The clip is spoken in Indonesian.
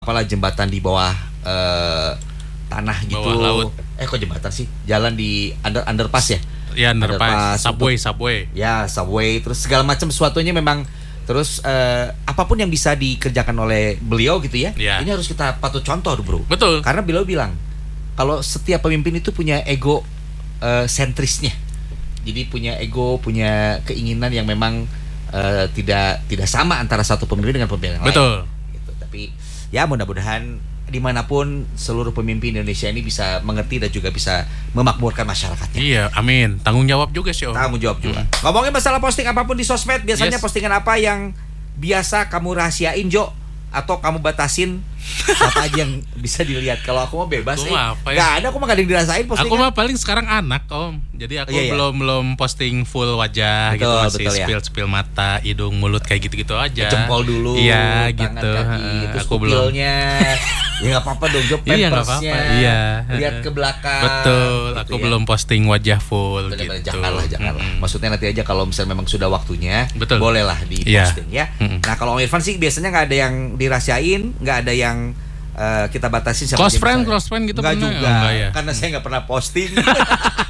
apalah jembatan di bawah tanah gitu. Bawah laut. Kok jembatan sih? Jalan di underpass ya? Ya, underpass, subway. Ya, subway, terus segala macam sesuatunya memang terus apapun yang bisa dikerjakan oleh beliau gitu ya. Ya. Ini harus kita patut contoh, Bro. Betul. Karena beliau bilang kalau setiap pemimpin itu punya ego sentrisnya. Jadi punya ego, punya keinginan yang memang tidak sama antara satu pemimpin dengan pemimpin yang lain. Betul. Gitu. Tapi ya mudah-mudahan dimanapun seluruh pemimpin Indonesia ini bisa mengerti dan juga bisa memakmurkan masyarakatnya. Iya, amin. Tanggung jawab juga sih, Om. Tanggung jawab juga. Ngomongin masalah posting apapun di sosmed, biasanya Yes. postingan apa yang biasa kamu rahasiain, Jo? Atau kamu batasin apa aja yang bisa dilihat? Kalau aku mah bebas. Aku mah apa ya? Gak ada, aku mah gak ada yang dirasain postingan. Aku mah paling sekarang anak, Om. Jadi aku Iya. belum posting full wajah gitu, Betul, masih betul ya. spill mata, hidung, mulut kayak gitu-gitu aja. Jempol dulu, Iya, tangan, gitu. kaki, terus Aku belum. pupilnya. Ya nggak apa-apa dong, Jo. Iya, nggak Pampersnya. apa-apa. Iya. Lihat ke belakang. Betul, gitu aku ya. belum posting wajah full Benar-benar gitu. janganlah. Maksudnya nanti aja kalau misalnya memang sudah waktunya, Betul. bolehlah di Iya. posting ya. Nah kalau Om Irfan sih biasanya nggak ada yang dirahasiain, nggak ada yang kita batasin. Close friend gitu nggak pernah? juga, Enggak ya? karena saya nggak pernah posting.